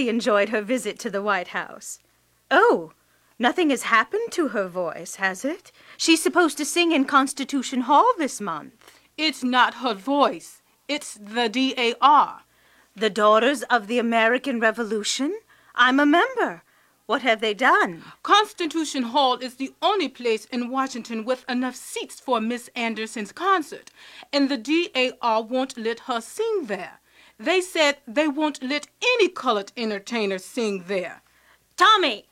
really enjoyed her visit to the White House. Oh, nothing has happened to her voice, has it? She's supposed to sing in Constitution Hall this month. It's not her voice. It's the DAR. The Daughters of the American Revolution? I'm a member. What have they done? Constitution Hall is the only place in Washington with enough seats for Miss Anderson's concert, and the DAR won't let her sing there. They said they won't let any colored entertainer sing there. Tommy!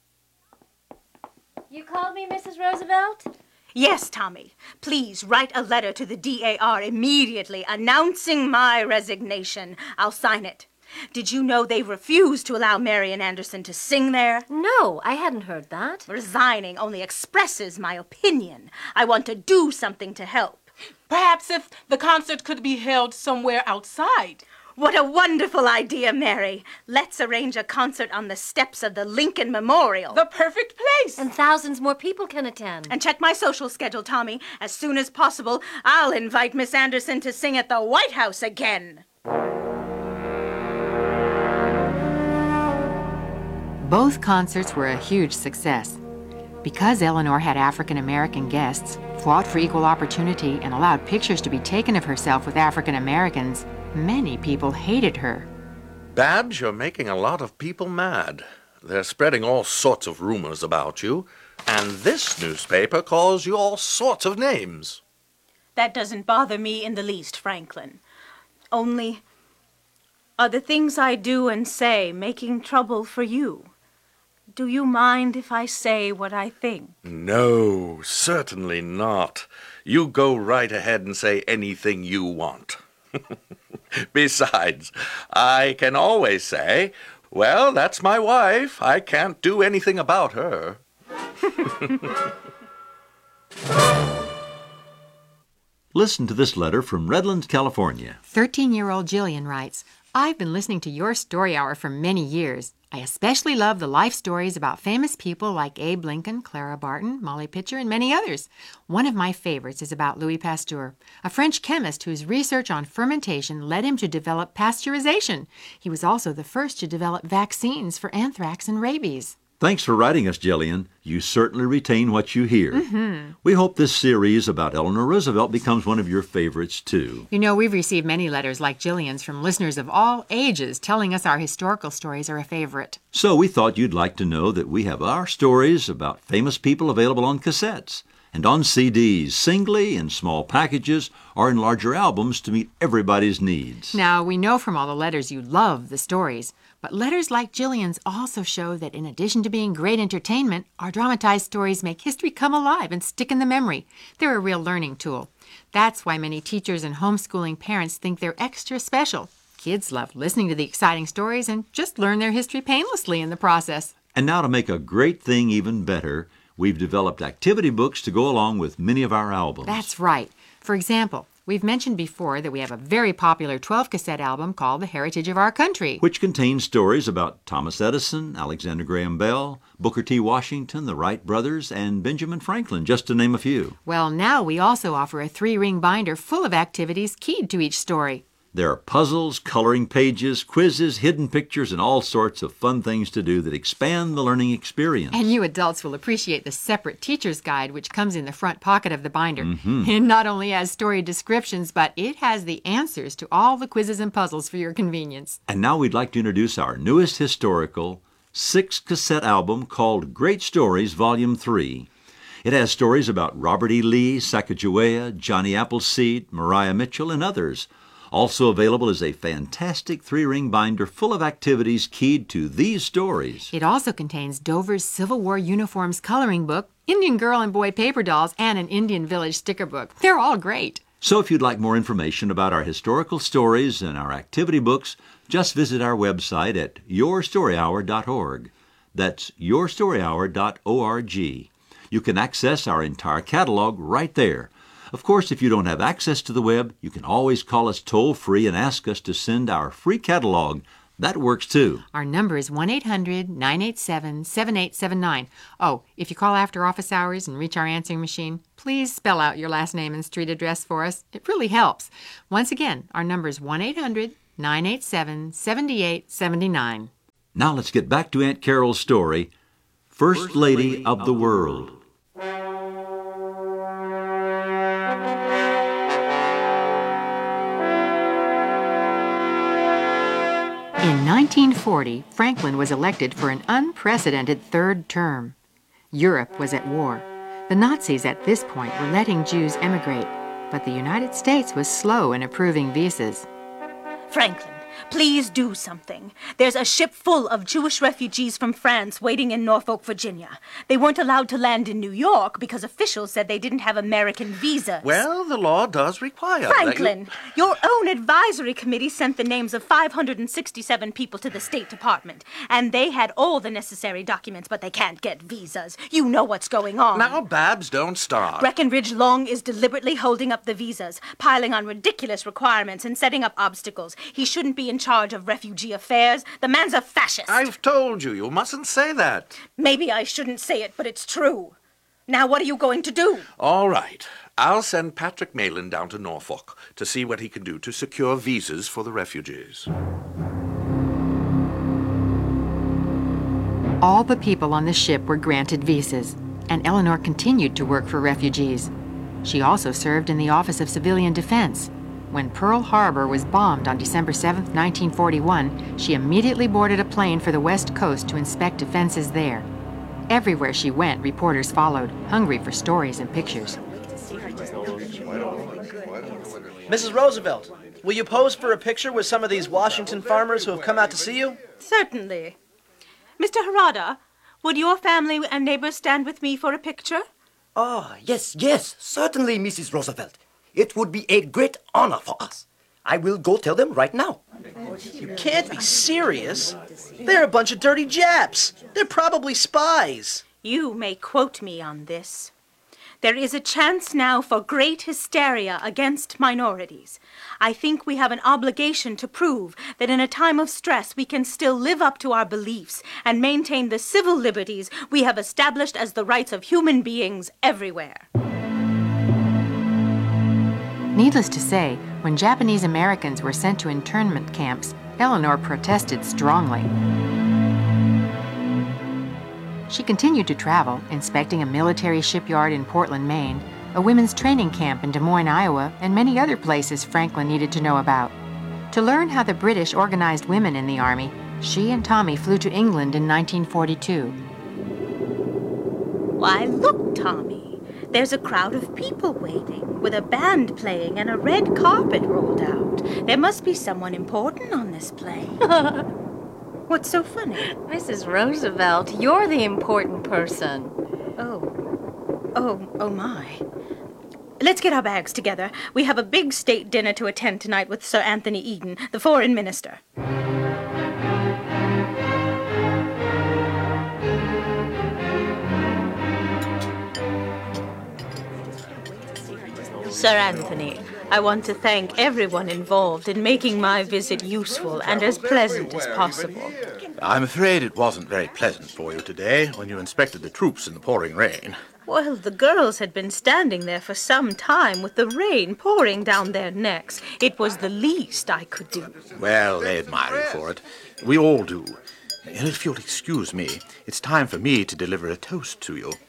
You called me, Mrs. Roosevelt? Yes, Tommy. Please write a letter to the DAR immediately announcing my resignation. I'll sign it. Did you know they refused to allow Marian Anderson to sing there? No, I hadn't heard that. Resigning only expresses my opinion. I want to do something to help. Perhaps if the concert could be held somewhere outside. What a wonderful idea, Mary. Let's arrange a concert on the steps of the Lincoln Memorial. The perfect place. And thousands more people can attend. And check my social schedule, Tommy. As soon as possible, I'll invite Miss Anderson to sing at the White House again. Both concerts were a huge success. Because Eleanor had African American guests, fought for equal opportunity, and allowed pictures to be taken of herself with African Americans, many people hated her. Babs, you're making a lot of people mad. They're spreading all sorts of rumors about you, and this newspaper calls you all sorts of names. That doesn't bother me in the least, Franklin. Only, are the things I do and say making trouble for you? Do you mind if I say what I think? No, certainly not. You go right ahead and say anything you want. Besides, I can always say, well, that's my wife. I can't do anything about her. Listen to this letter from Redlands, California. 13-year-old Jillian writes, I've been listening to your story hour for many years. I especially love the life stories about famous people like Abe Lincoln, Clara Barton, Molly Pitcher, and many others. One of my favorites is about Louis Pasteur, a French chemist whose research on fermentation led him to develop pasteurization. He was also the first to develop vaccines for anthrax and rabies. Thanks for writing us, Jillian. You certainly retain what you hear. Mm-hmm. We hope this series about Eleanor Roosevelt becomes one of your favorites, too. You know, we've received many letters like Jillian's from listeners of all ages telling us our historical stories are a favorite. So we thought you'd like to know that we have our stories about famous people available on cassettes and on CDs, singly, in small packages, or in larger albums to meet everybody's needs. Now, we know from all the letters you love the stories, but letters like Jillian's also show that in addition to being great entertainment, our dramatized stories make history come alive and stick in the memory. They're a real learning tool. That's why many teachers and homeschooling parents think they're extra special. Kids love listening to the exciting stories and just learn their history painlessly in the process. And now to make a great thing even better, we've developed activity books to go along with many of our albums. That's right. For example, we've mentioned before that we have a very popular 12-cassette album called The Heritage of Our Country, which contains stories about Thomas Edison, Alexander Graham Bell, Booker T. Washington, the Wright brothers, and Benjamin Franklin, just to name a few. Well, now we also offer a 3-ring binder full of activities keyed to each story. There are puzzles, coloring pages, quizzes, hidden pictures, and all sorts of fun things to do that expand the learning experience. And you adults will appreciate the separate teacher's guide, which comes in the front pocket of the binder. Mm-hmm. It not only has story descriptions, but it has the answers to all the quizzes and puzzles for your convenience. And now we'd like to introduce our newest historical 6-cassette album called Great Stories, Volume 3. It has stories about Robert E. Lee, Sacagawea, Johnny Appleseed, Maria Mitchell, and others. Also available is a fantastic 3-ring binder full of activities keyed to these stories. It also contains Dover's Civil War Uniforms coloring book, Indian Girl and Boy paper dolls, and an Indian Village sticker book. They're all great. So if you'd like more information about our historical stories and our activity books, just visit our website at yourstoryhour.org. That's yourstoryhour.org. You can access our entire catalog right there. Of course, if you don't have access to the web, you can always call us toll-free and ask us to send our free catalog. That works, too. Our number is 1-800-987-7879. Oh, if you call after office hours and reach our answering machine, please spell out your last name and street address for us. It really helps. Once again, our number is 1-800-987-7879. Now let's get back to Aunt Carol's story, First Lady of the World. In 1940, Franklin was elected for an unprecedented third term. Europe was at war. The Nazis at this point were letting Jews emigrate, but the United States was slow in approving visas. Franklin, please do something. There's a ship full of Jewish refugees from France waiting in Norfolk, Virginia. They weren't allowed to land in New York because officials said they didn't have American visas. Well, the law does require that Franklin, your own advisory committee sent the names of 567 people to the State Department, and they had all the necessary documents, but they can't get visas. You know what's going on. Now, Babs, don't start. Breckenridge Long is deliberately holding up the visas, piling on ridiculous requirements and setting up obstacles. He shouldn't be in charge of refugee affairs. The man's a fascist. I've told you, you mustn't say that. Maybe I shouldn't say it, but it's true. Now what are you going to do? All right. I'll send Patrick Malin down to Norfolk to see what he can do to secure visas for the refugees. All the people on the ship were granted visas, and Eleanor continued to work for refugees. She also served in the Office of Civilian Defense. When Pearl Harbor was bombed on December 7, 1941, she immediately boarded a plane for the West Coast to inspect defenses there. Everywhere she went, reporters followed, hungry for stories and pictures. Mrs. Roosevelt, will you pose for a picture with some of these Washington farmers who have come out to see you? Certainly. Mr. Harada, would your family and neighbors stand with me for a picture? Ah, yes, certainly, Mrs. Roosevelt. It would be a great honor for us. I will go tell them right now. You can't be serious. They're a bunch of dirty Japs. They're probably spies. You may quote me on this. There is a chance now for great hysteria against minorities. I think we have an obligation to prove that in a time of stress we can still live up to our beliefs and maintain the civil liberties we have established as the rights of human beings everywhere. Needless to say, when Japanese Americans were sent to internment camps, Eleanor protested strongly. She continued to travel, inspecting a military shipyard in Portland, Maine, a women's training camp in Des Moines, Iowa, and many other places Franklin needed to know about. To learn how the British organized women in the Army, she and Tommy flew to England in 1942. Why, look, Tommy. There's a crowd of people waiting, with a band playing and a red carpet rolled out. There must be someone important on this plane. What's so funny? Mrs. Roosevelt, you're the important person. Oh my. Let's get our bags together. We have a big state dinner to attend tonight with Sir Anthony Eden, the foreign minister. Sir Anthony, I want to thank everyone involved in making my visit useful and as pleasant as possible. I'm afraid it wasn't very pleasant for you today when you inspected the troops in the pouring rain. Well, the girls had been standing there for some time with the rain pouring down their necks. It was the least I could do. Well, they admire you for it. We all do. And if you'll excuse me, it's time for me to deliver a toast to you.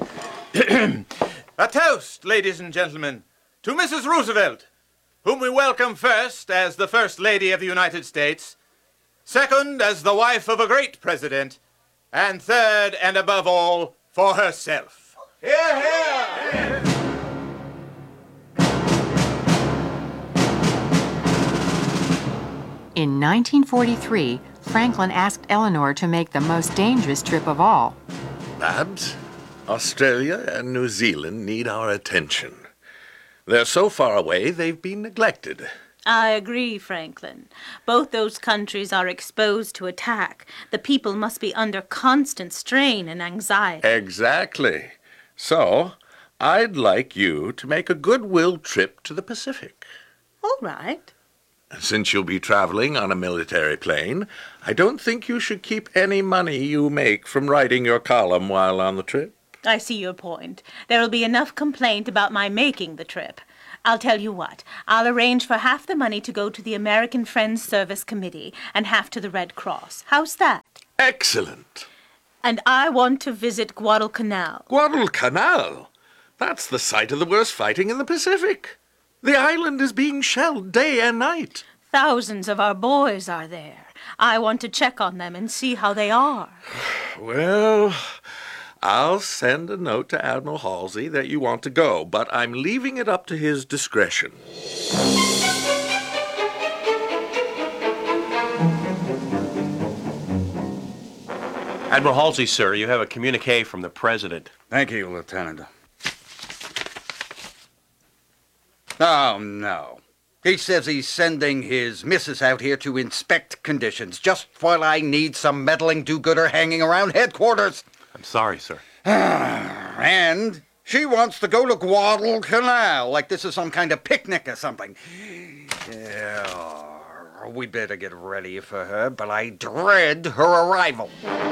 A toast, ladies and gentlemen, to Mrs. Roosevelt, whom we welcome first as the First Lady of the United States, second as the wife of a great president, and third and above all, for herself. Hear, hear! In 1943, Franklin asked Eleanor to make the most dangerous trip of all. Babs, Australia and New Zealand need our attention. They're so far away, they've been neglected. I agree, Franklin. Both those countries are exposed to attack. The people must be under constant strain and anxiety. Exactly. So, I'd like you to make a goodwill trip to the Pacific. All right. Since you'll be traveling on a military plane, I don't think you should keep any money you make from writing your column while on the trip. I see your point. There'll be enough complaint about my making the trip. I'll tell you what. I'll arrange for half the money to go to the American Friends Service Committee and half to the Red Cross. How's that? Excellent. And I want to visit Guadalcanal. Guadalcanal? That's the site of the worst fighting in the Pacific. The island is being shelled day and night. Thousands of our boys are there. I want to check on them and see how they are. Well, I'll send a note to Admiral Halsey that you want to go, but I'm leaving it up to his discretion. Admiral Halsey, sir, you have a communique from the President. Thank you, Lieutenant. Oh, no. He says he's sending his missus out here to inspect conditions, just while I need some meddling do-gooder hanging around headquarters. I'm sorry, sir. And she wants to go to Guadalcanal, like this is some kind of picnic or something. Yeah, we better get ready for her, but I dread her arrival.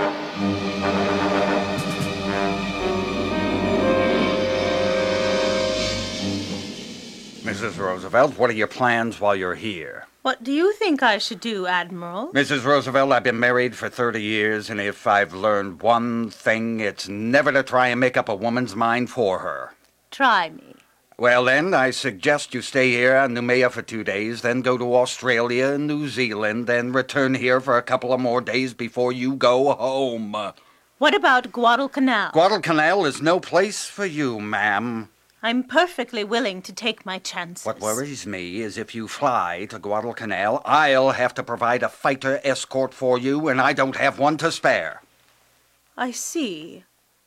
Mrs. Roosevelt, what are your plans while you're here? What do you think I should do, Admiral? Mrs. Roosevelt, I've been married for 30 years, and if I've learned one thing, it's never to try and make up a woman's mind for her. Try me. Well, then, I suggest you stay here on Noumea for 2 days, then go to Australia and New Zealand, then return here for a couple of more days before you go home. What about Guadalcanal? Guadalcanal is no place for you, ma'am. I'm perfectly willing to take my chances. What worries me is if you fly to Guadalcanal, I'll have to provide a fighter escort for you, and I don't have one to spare. I see.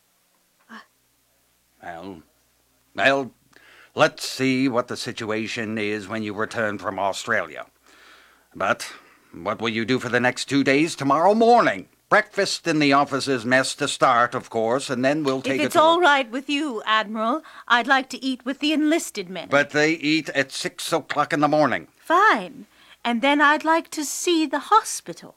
Well, let's see what the situation is when you return from Australia. But what will you do for the next 2 days tomorrow morning? Breakfast in the officers' mess to start, of course, and then we'll take it. If it's all right with you, Admiral, I'd like to eat with the enlisted men. But they eat at 6 o'clock in the morning. Fine. And then I'd like to see the hospitals.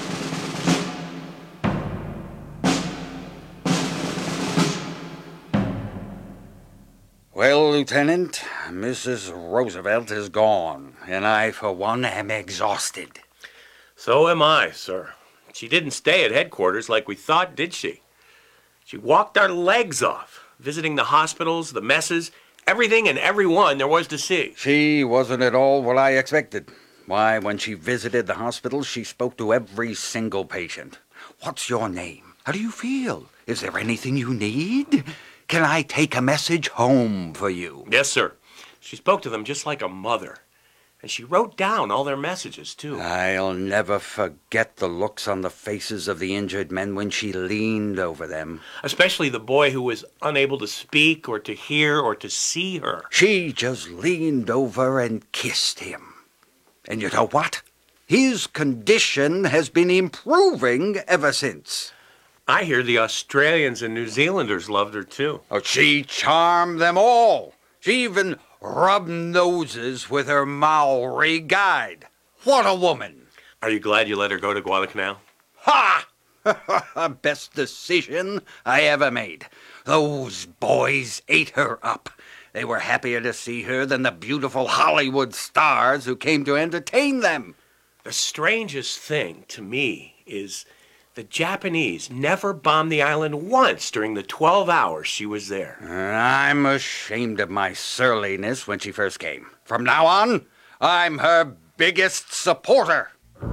Well, Lieutenant, Mrs. Roosevelt is gone, and I, for one, am exhausted. So am I, sir. She didn't stay at headquarters like we thought, did she? She walked our legs off, visiting the hospitals, the messes, everything and everyone there was to see. She wasn't at all what I expected. Why, when she visited the hospitals, she spoke to every single patient. What's your name? How do you feel? Is there anything you need? Can I take a message home for you? Yes, sir. She spoke to them just like a mother. And she wrote down all their messages, too. I'll never forget the looks on the faces of the injured men when she leaned over them. Especially the boy who was unable to speak or to hear or to see her. She just leaned over and kissed him. And you know what? His condition has been improving ever since. I hear the Australians and New Zealanders loved her, too. Oh, she charmed them all. She even rubbed noses with her Maori guide. What a woman! Are you glad you let her go to Guadalcanal? Ha! Best decision I ever made. Those boys ate her up. They were happier to see her than the beautiful Hollywood stars who came to entertain them. The strangest thing to me is the Japanese never bombed the island once during the 12 hours she was there. I'm ashamed of my surliness when she first came. From now on, I'm her biggest supporter.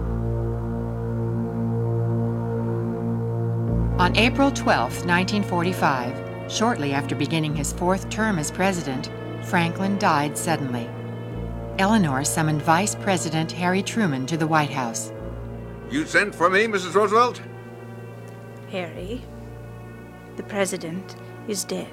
On April 12, 1945, shortly after beginning his 4th term as president, Franklin died suddenly. Eleanor summoned Vice President Harry Truman to the White House. You sent for me, Mrs. Roosevelt? Harry, the president is dead.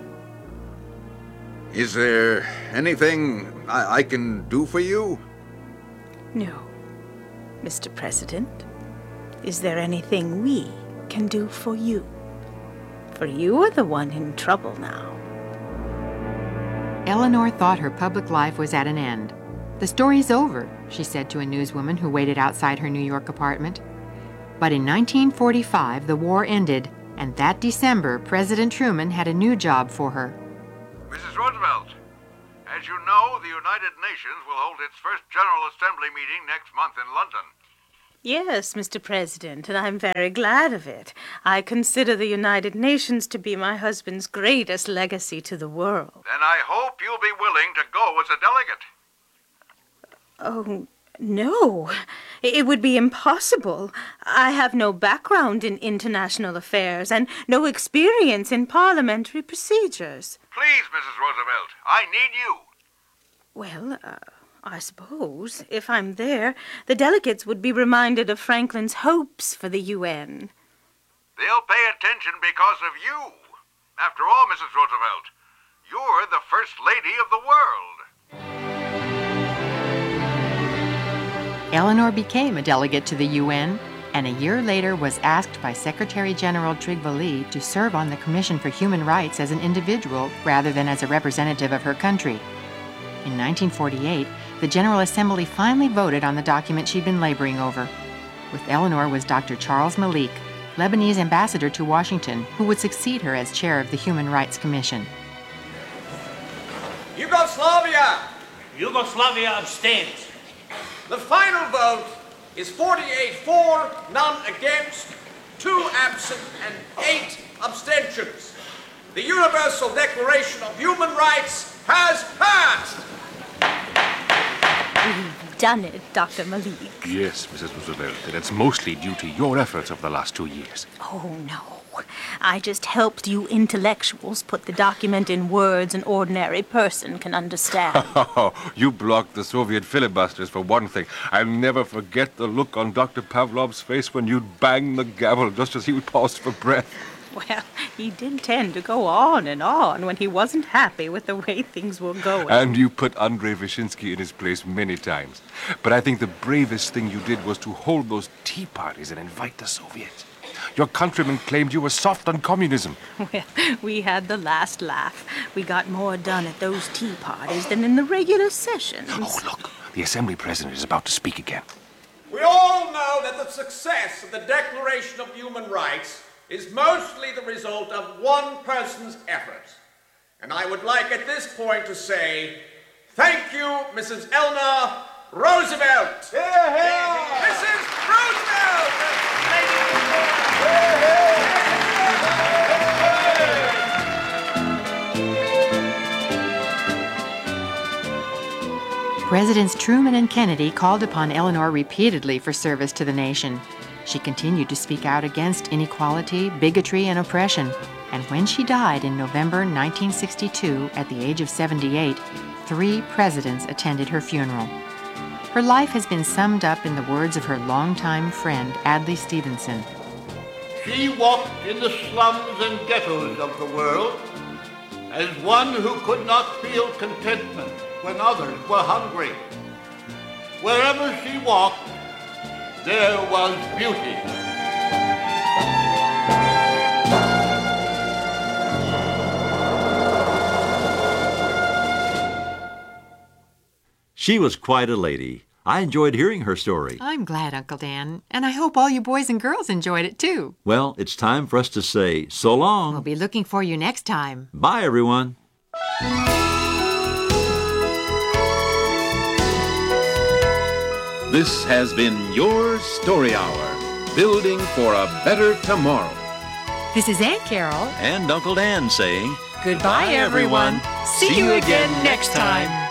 Is there anything I can do for you? No, Mr. President. Is there anything we can do for you? For you are the one in trouble now. Eleanor thought her public life was at an end. "The story's over," she said to a newswoman who waited outside her New York apartment. But in 1945, the war ended, and that December, President Truman had a new job for her. Mrs. Roosevelt, as you know, the United Nations will hold its first General Assembly meeting next month in London. Yes, Mr. President, and I'm very glad of it. I consider the United Nations to be my husband's greatest legacy to the world. Then I hope you'll be willing to go as a delegate. Oh, no. It would be impossible. I have no background in international affairs and no experience in parliamentary procedures. Please, Mrs. Roosevelt, I need you. Well, I suppose, if I'm there, the delegates would be reminded of Franklin's hopes for the UN. They'll pay attention because of you. After all, Mrs. Roosevelt, you're the First Lady of the world. Eleanor became a delegate to the UN, and a year later was asked by Secretary General Trygve Lie to serve on the Commission for Human Rights as an individual rather than as a representative of her country. In 1948, the General Assembly finally voted on the document she'd been laboring over. With Eleanor was Dr. Charles Malik, Lebanese ambassador to Washington, who would succeed her as chair of the Human Rights Commission. Yugoslavia! Yugoslavia abstains. The final vote is 48 for, none against, 2 absent, and 8 abstentions. The Universal Declaration of Human Rights has passed! We've done it, Dr. Malik. Yes, Mrs. Roosevelt, and it's mostly due to your efforts of the last 2 years. Oh, no. I just helped you intellectuals put the document in words an ordinary person can understand. You blocked the Soviet filibusters, for one thing. I'll never forget the look on Dr. Pavlov's face when you'd bang the gavel just as he paused for breath. Well, he did tend to go on and on when he wasn't happy with the way things were going. And you put Andrei Vyshinsky in his place many times. But I think the bravest thing you did was to hold those tea parties and invite the Soviets. Your countrymen claimed you were soft on communism. Well, we had the last laugh. We got more done at those tea parties than in the regular sessions. Oh, look, the Assembly President is about to speak again. We all know that the success of the Declaration of Human Rights is mostly the result of one person's efforts. And I would like at this point to say, thank you, Mrs. Eleanor Roosevelt. Hear, hear. Mrs. Roosevelt! Presidents Truman and Kennedy called upon Eleanor repeatedly for service to the nation. She continued to speak out against inequality, bigotry, and oppression. And when she died in November 1962 at the age of 78, 3 presidents attended her funeral. Her life has been summed up in the words of her longtime friend, Adlai Stevenson. She walked in the slums and ghettos of the world as one who could not feel contentment when others were hungry. Wherever she walked, there was beauty. She was quite a lady. I enjoyed hearing her story. I'm glad, Uncle Dan, and I hope all you boys and girls enjoyed it too. Well, it's time for us to say so long. We'll be looking for you next time. Bye, everyone. This has been Your Story Hour, building for a better tomorrow. This is Aunt Carol and Uncle Dan saying, goodbye, everyone. See you again next time.